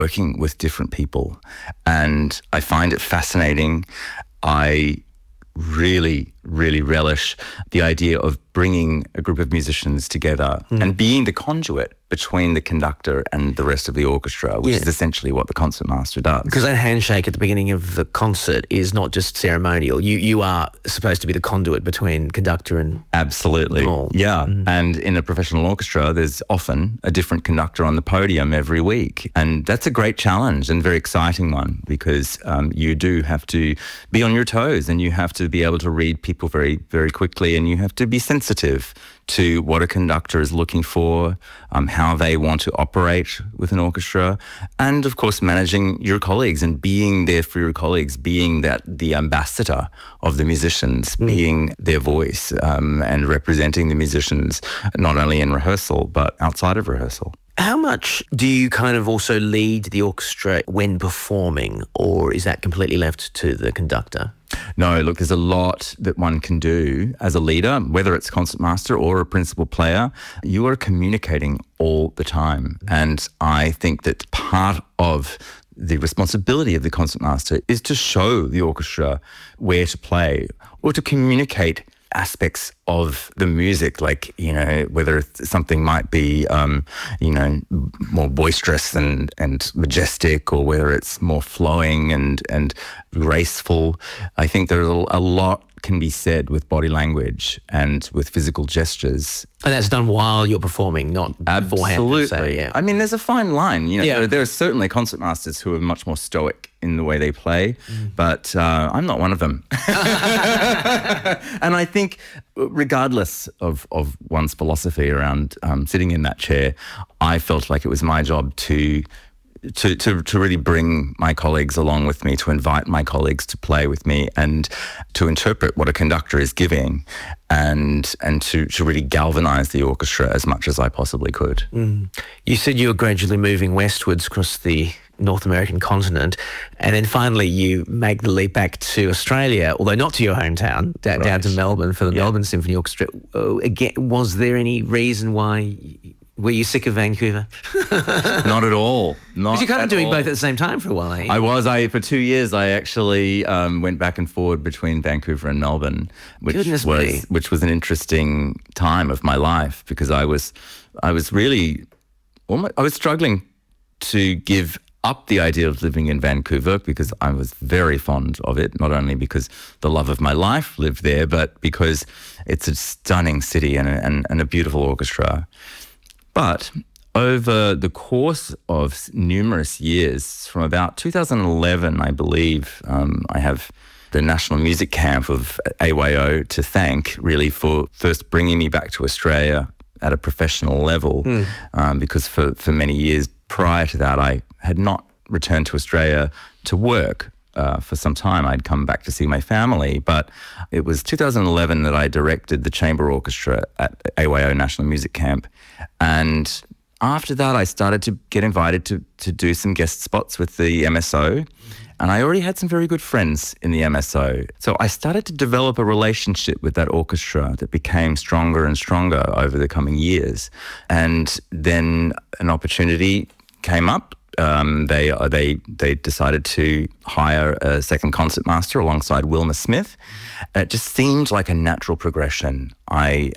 working with different people, and I find it fascinating. I really, really relish the idea of bringing a group of musicians together and being the conduit between the conductor and the rest of the orchestra, which is essentially what the concertmaster does. Because that handshake at the beginning of the concert is not just ceremonial. You are supposed to be the conduit between conductor and Absolutely. all. Yeah. And in a professional orchestra, there's often a different conductor on the podium every week. And that's a great challenge and very exciting one, because you do have to be on your toes, and you have to be able to read people very, very quickly, and you have to be sensitive to what a conductor is looking for, how they want to operate with an orchestra, and of course managing your colleagues and being there for your colleagues, being the ambassador of the musicians, being their voice, and representing the musicians not only in rehearsal but outside of rehearsal. How much do you kind of also lead the orchestra when performing, or is that completely left to the conductor? No, look, there's a lot that one can do as a leader, whether it's concertmaster or a principal player. You are communicating all the time. And I think that part of the responsibility of the concertmaster is to show the orchestra where to play, or to communicate aspects of the music, like, you know, whether something might be, you know, more boisterous and majestic, or whether it's more flowing and graceful. I think there's a lot can be said with body language and with physical gestures. And that's done while you're performing, not beforehand. Absolutely. So, yeah. I mean, there's a fine line. You know, there are certainly concertmasters who are much more stoic in the way they play, but I'm not one of them. And I think, regardless of one's philosophy around sitting in that chair, I felt like it was my job to really bring my colleagues along with me, to invite my colleagues to play with me, and to interpret what a conductor is giving, and to really galvanise the orchestra as much as I possibly could. You said you were gradually moving westwards across the North American continent, and then finally you make the leap back to Australia, although not to your hometown, down to Melbourne for the Melbourne Symphony Orchestra. Again, was there any reason why? Were you sick of Vancouver? Not at all. Not Because you're kind of doing all. both at the same time for a while, eh? I was. For 2 years, I actually went back and forward between Vancouver and Melbourne, which was an interesting time of my life, because I was really, I was struggling to give up the idea of living in Vancouver, because I was very fond of it, not only because the love of my life lived there, but because it's a stunning city and a beautiful orchestra. But over the course of numerous years, from about 2011, I believe, I have the National Music Camp of AYO to thank, really, for first bringing me back to Australia at a professional level, because for many years prior to that, I had not returned to Australia to work. For some time, I'd come back to see my family, but it was 2011 that I directed the chamber orchestra at AYO National Music Camp. And after that, I started to get invited to do some guest spots with the MSO. And I already had some very good friends in the MSO. So I started to develop a relationship with that orchestra that became stronger and stronger over the coming years. And then an opportunity came up. They decided to hire a second concertmaster alongside Wilma Smith. And it just seemed like a natural progression. I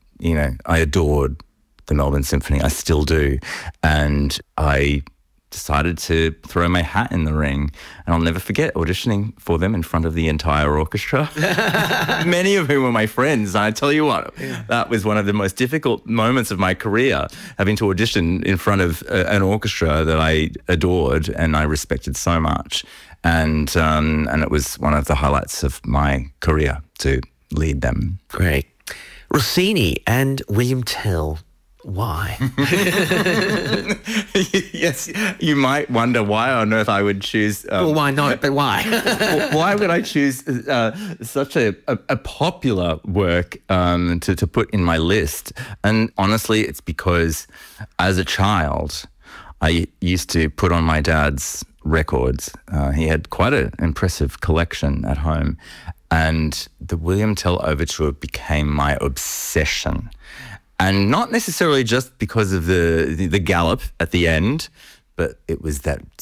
adored the Melbourne Symphony. I still do. And I decided to throw my hat in the ring. And I'll never forget auditioning for them in front of the entire orchestra, many of whom were my friends. And I tell you what, that was one of the most difficult moments of my career, having to audition in front of an orchestra that I adored and I respected so much. And it was one of the highlights of my career to lead them. Great. Rossini and William Tell. Why? Yes, you might wonder why on earth I would choose... well, why not? But why? Why would I choose such a popular work to put in my list? And honestly, it's because as a child, I used to put on my dad's records. He had quite an impressive collection at home. And the William Tell Overture became my obsession. And not necessarily just because of the gallop at the end, but it was that